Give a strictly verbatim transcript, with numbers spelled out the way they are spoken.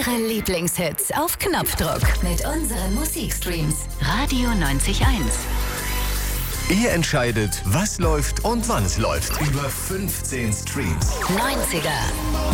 Eure Lieblingshits auf Knopfdruck mit unseren Musikstreams. Radio neunzig eins. Ihr entscheidet, was läuft und wann es läuft. Über fünfzehn Streams. neunziger.